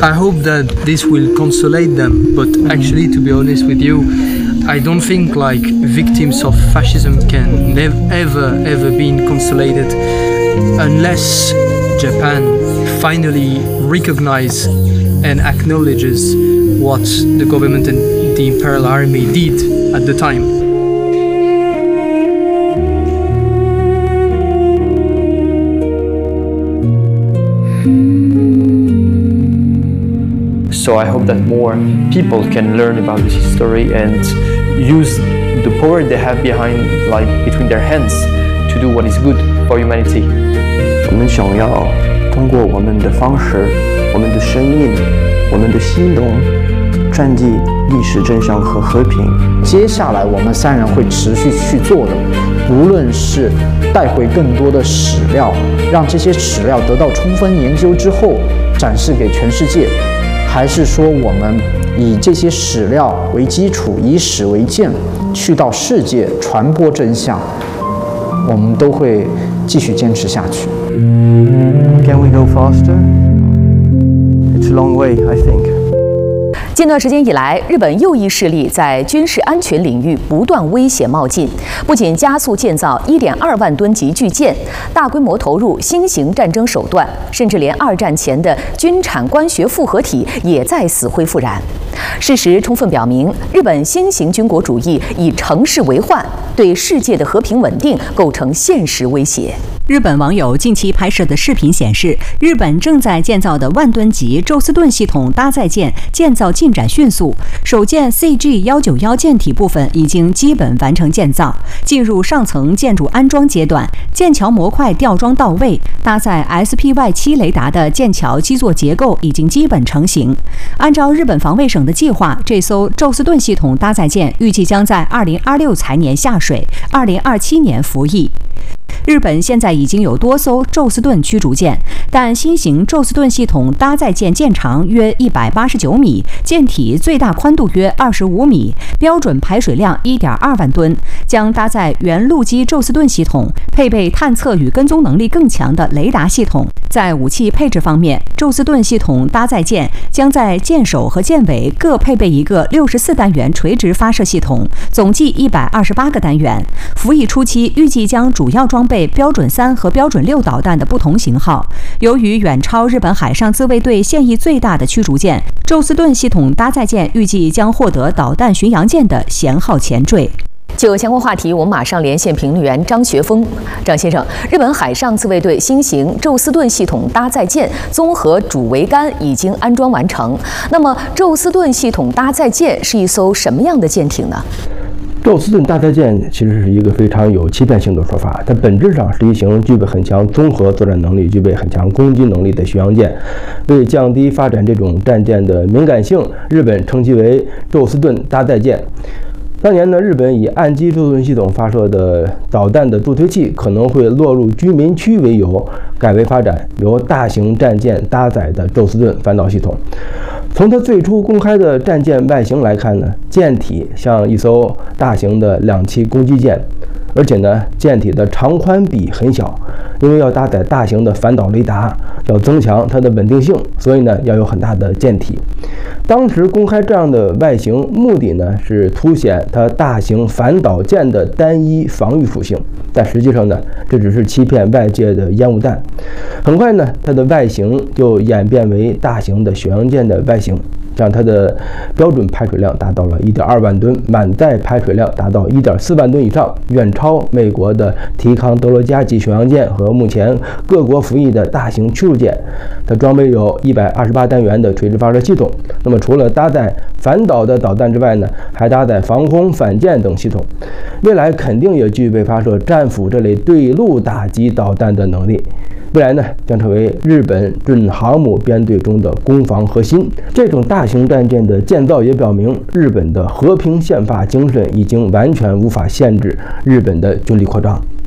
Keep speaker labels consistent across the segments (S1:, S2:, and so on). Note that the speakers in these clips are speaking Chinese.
S1: I hope that this will consolate them, but actually, to be honest with you, I don't think like victims of fascism can ever be consolated unless Japan finally recognizes and acknowledges what the government and the Imperial Army did at the time.
S2: So I hope that more people can learn about this history and use the power they have between their hands to do what is good for humanity.
S3: 我们想要通过我们的方式、我们的生命、我们的行动，传递历史真相和和平。
S4: 接下来我们3人会持续去做的，无论是带回更多的史料，让这些史料得到充分研究之后展示给全世界，还是说我们以这些史料为基础，以史为鉴，去到世界传播真相，我们都会继续坚持下去。
S3: Can we go faster? It's a long way, I think.
S5: 近段时间以来，日本右翼势力在军事安全领域不断威胁冒进，不仅加速建造1.2万吨级巨舰，大规模投入新型战争手段，甚至连2战前的军产官学复合体也在死灰复燃。事实充分表明，日本新型军国主义以城市为患，对世界的和平稳定构成现实威胁。
S6: 日本网友近期拍摄的视频显示，日本正在建造的万吨级宙斯盾系统搭载舰建造进展迅速，首舰 CG-191舰体部分已经基本完成建造，进入上层建筑安装阶段，舰桥模块吊装到位，搭载 SPY-7 雷达的舰桥基座结构已经基本成型。按照日本防卫省的计划，这艘宙斯盾系统搭载舰预计将在2026财年下水，2027年服役。日本现在已经有多艘宙斯盾驱逐舰，但新型宙斯盾系统搭载舰舰长约189米，舰体最大宽度约25米，标准排水量1.2万吨，将搭载原陆基宙斯盾系统，配备探测与跟踪能力更强的雷达系统。在武器配置方面，宙斯盾系统搭载舰将在舰首和舰尾各配备一个64单元垂直发射系统，总计128个单元。服役初期预计将主要装备标准3和标准6导弹的不同型号。由于远超日本海上自卫队现役最大的驱逐舰，宙斯盾系统搭载舰预计将获得导弹巡洋舰的舷号前缀。
S5: 就相关话题，我们马上连线评论员张学峰。张先生，日本海上自卫队新型宙斯盾系统搭载舰综合主桅杆已经安装完成。那么，宙斯盾系统搭载舰是一艘什么样的舰艇呢？
S7: 宙斯盾搭载舰其实是一个非常有欺骗性的说法，它本质上是一型具备很强综合作战能力、具备很强攻击能力的巡洋舰。为降低发展这种战舰的敏感性，日本称其为宙斯盾搭载舰。当年呢，日本以岸基宙斯盾系统发射的导弹的助推器可能会落入居民区为由，改为发展由大型战舰搭载的宙斯盾反导系统。从它最初公开的战舰外形来看呢，舰体像一艘大型的2栖攻击舰，而且呢，舰体的长宽比很小，因为要搭载大型的反导雷达，要增强它的稳定性，所以呢，要有很大的舰体。当时公开这样的外形，目的呢是凸显它大型反导舰的单一防御属性，但实际上呢，这只是欺骗外界的烟雾弹。很快呢，它的外形就演变为大型的巡洋舰的外形。让它的标准排水量达到了1.2万吨，满载排水量达到1.4万吨以上，远超美国的提康德罗加级巡洋舰和目前各国服役的大型驱逐舰。它装备有128单元的垂直发射系统，那么除了搭载反导的导弹之外呢，还搭载防空反舰等系统，未来肯定也具备发射战斧这类对陆打击导弹的能力。未来呢，将成为日本准航母编队中的攻防核心。这种大型战舰的建造也表明，日本的和平宪法精神已经完全无法限制日本的军力扩张。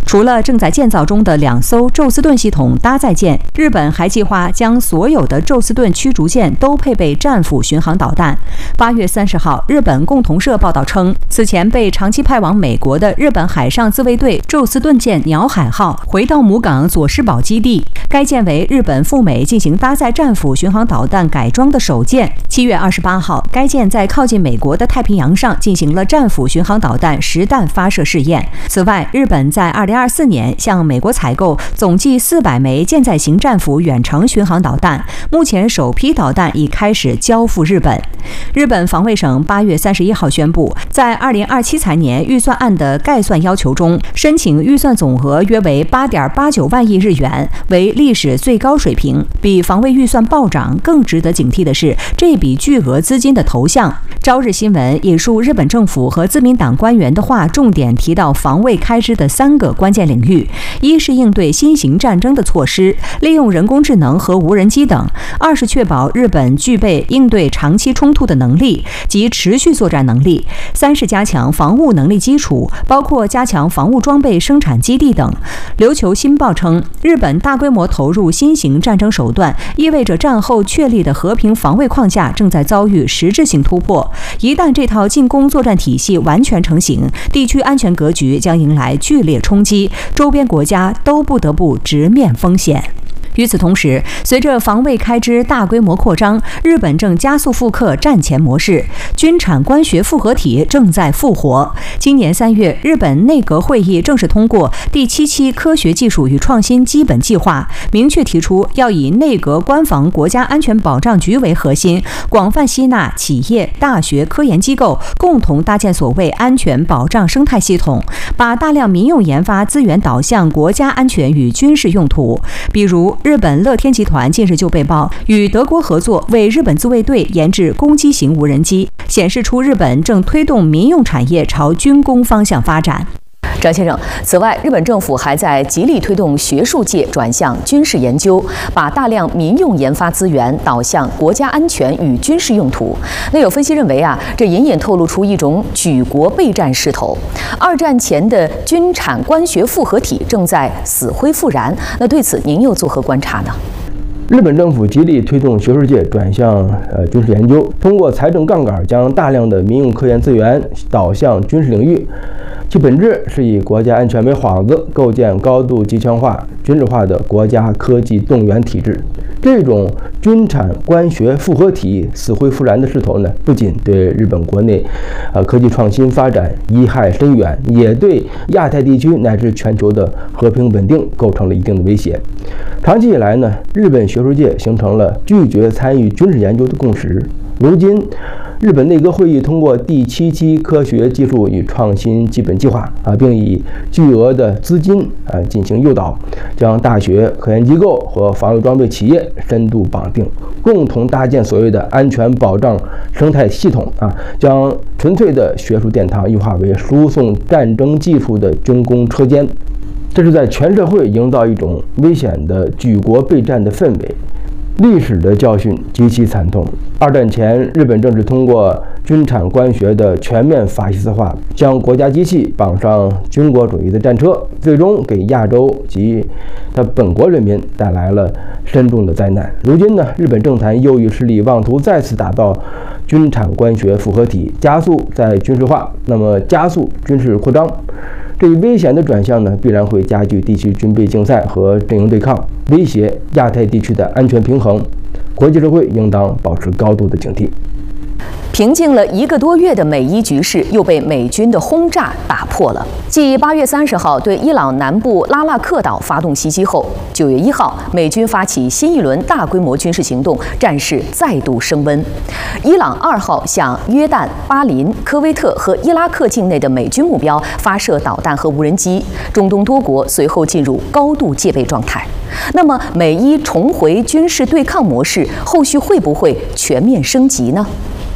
S6: 除了正在建造中的2艘宙斯盾系统搭载舰，日本还计划将所有的宙斯盾驱逐舰都配备战斧巡航导弹。8月30号，日本共同社报道称，此前被长期派往美国的日本海上自卫队宙斯盾舰鸟海号回到母港佐世保基地，该舰为日本赴美进行搭载战斧巡航导弹改装的首舰。7月28号，该舰在靠近美国的太平洋上进行了战斧巡航导弹实弹发射试验。此外，日本在2024年向美国采购总计400枚舰载型战斧远程巡航导弹，目前首批导弹已开始交付日本。日本防卫省8月31号宣布，在2027财年预算案的概算要求中，申请预算总额约为8.89万亿日元，为历史最高水平。比防卫预算暴涨更值得警惕的是这笔巨额资金的投向。朝日新闻引述日本政府和自民党官员的话，重点提到防卫开支的3个关键领域：一是应对新型战争的措施，利用人工智能和无人机等；二是确保日本具备应对长期冲突的能力及持续作战能力；三是加强防务能力基础，包括加强防务装备生产基地等。琉球新报称，日本大规模投入新型战争手段，意味着战后确立的和平防卫框架正在遭遇实质性突破。一旦这套进攻作战体系完全成型，地区安全格局将迎来剧烈冲击，周边国家都不得不直面风险。与此同时，随着防卫开支大规模扩张，日本正加速复刻战前模式，军产官学复合体正在复活。今年3月，日本内阁会议正式通过第7期科学技术与创新基本计划，明确提出要以内阁官房国家安全保障局为核心，广泛吸纳企业、大学、科研机构，共同搭建所谓安全保障生态系统，把大量民用研发资源导向国家安全与军事用途。比如日本乐天集团近日就被曝与德国合作，为日本自卫队研制攻击型无人机，显示出日本正推动民用产业朝军工方向发展。
S5: 张先生，此外，日本政府还在极力推动学术界转向军事研究，把大量民用研发资源导向国家安全与军事用途。那有分析认为这隐隐透露出一种举国备战势头。2战前的军产官学复合体正在死灰复燃。那对此您又作何观察呢？
S7: 日本政府极力推动学术界转向军事研究，通过财政杠杆将大量的民用科研资源导向军事领域，其本质是以国家安全为幌子，构建高度机枪化、军事化的国家科技动员体制。这种军产官学复合体死灰复燃的势头呢，不仅对日本国内科技创新发展贻害深远，也对亚太地区乃至全球的和平稳定构成了一定的威胁。长期以来呢，日本学术界形成了拒绝参与军事研究的共识。如今，日本内阁会议通过第7期科学技术与创新基本计划并以巨额的资金进行诱导，将大学、科研机构和防卫装备企业深度绑定，共同搭建所谓的安全保障生态系统将纯粹的学术殿堂异化为输送战争技术的军工车间。这是在全社会营造一种危险的举国备战的氛围。历史的教训极其惨痛。2战前，日本正是通过军产官学的全面法西斯化，将国家机器绑上军国主义的战车，最终给亚洲及它本国人民带来了深重的灾难。如今呢，日本政坛右翼势力妄图再次打造军产官学复合体，加速再军事化，那么加速军事扩张。这一危险的转向呢，必然会加剧地区军备竞赛和阵营对抗，威胁亚太地区的安全平衡。国际社会应当保持高度的警惕。
S5: 平静了1个多月的美伊局势又被美军的轰炸打破了。继8月30号对伊朗南部拉纳克岛发动袭击后，9月1号，美军发起新一轮大规模军事行动，战事再度升温。伊朗2号向约旦、巴林、科威特和伊拉克境内的美军目标发射导弹和无人机，中东多国随后进入高度戒备状态。那么，美伊重回军事对抗模式，后续会不会全面升级呢？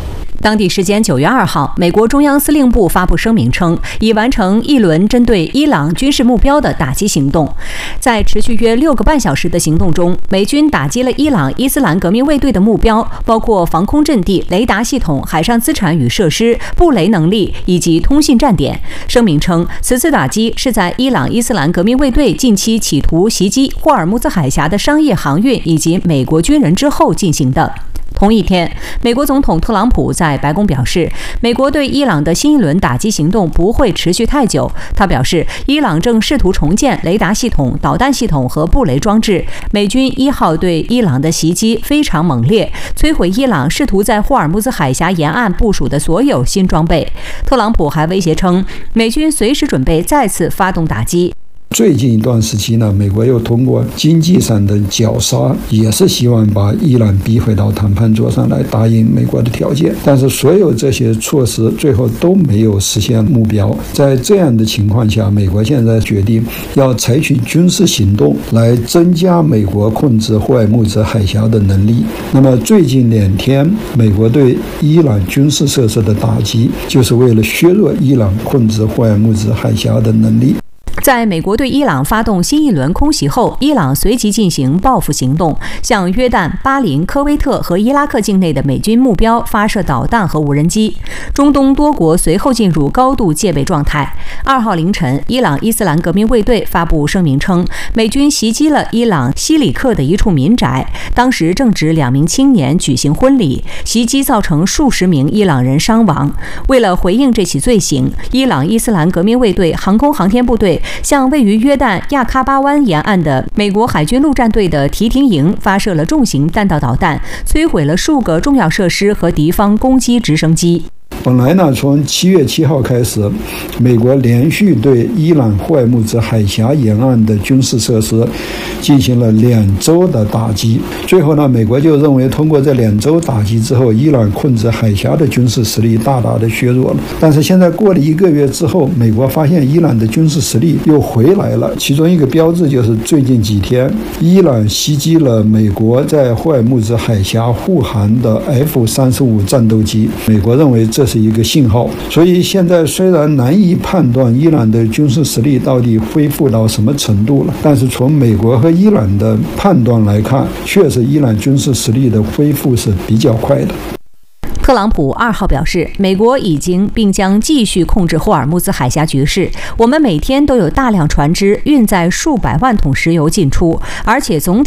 S6: 当地时间9月2号，美国中央司令部发布声明称，已完成一轮针对伊朗军事目标的打击行动。在持续约6个半小时的行动中，美军打击了伊朗伊斯兰革命卫队的目标，包括防空阵地、雷达系统、海上资产与设施、布雷能力以及通信站点。声明称，此次打击是在伊朗伊斯兰革命卫队近期企图袭击霍尔木兹海峡的商业航运以及美国军人之后进行的。同一天，美国总统特朗普在白宫表示，美国对伊朗的新一轮打击行动不会持续太久。他表示，伊朗正试图重建雷达系统、导弹系统和布雷装置。美军1号对伊朗的袭击非常猛烈，摧毁伊朗试图在霍尔木兹海峡沿岸部署的所有新装备。特朗普还威胁称，美军随时准备再次发动打击。
S8: 最近一段时期呢，美国又通过经济上的绞杀，也是希望把伊朗逼回到谈判桌上来，答应美国的条件。但是所有这些措施最后都没有实现目标。在这样的情况下，美国现在决定要采取军事行动来增加美国控制霍尔木兹海峡的能力。那么最近2天，美国对伊朗军事设施的打击，就是为了削弱伊朗控制霍尔木兹海峡的能力。
S6: 在美国对伊朗发动新一轮空袭后，伊朗随即进行报复行动，向约旦、巴林、科威特和伊拉克境内的美军目标发射导弹和无人机。中东多国随后进入高度戒备状态。2号凌晨，伊朗伊斯兰革命卫队发布声明称，美军袭击了伊朗西里克的一处民宅，当时正值2名青年举行婚礼，袭击造成数十名伊朗人伤亡。为了回应这起罪行，伊朗伊斯兰革命卫队航空航天部队向位于约旦亚喀巴湾沿岸的美国海军陆战队的提廷营发射了重型弹道导弹，摧毁了数个重要设施和敌方攻击直升机。
S8: 本来呢，从7月7号开始，美国连续对伊朗霍尔木兹海峡沿岸的军事设施进行了2周的打击。最后呢，美国就认为通过这2周打击之后，伊朗控制海峡的军事实力大大的削弱了。但是现在过了1个月之后，美国发现伊朗的军事实力又回来了。其中一个标志就是最近几天，伊朗袭击了美国在霍尔木兹海峡护航的 F-35战斗机。美国认为这是一个信号，所以现在虽然难以判断伊朗的军事实力到底恢复到什么程度了，但是从美国和伊朗的判断来看，确实伊朗军事实力的恢复是比较快的。
S6: 特朗普2号表示，美国已经并将继续控制霍尔木兹海峡局势。我们每天都有大量船只运载数百万桶石油进出，而且总体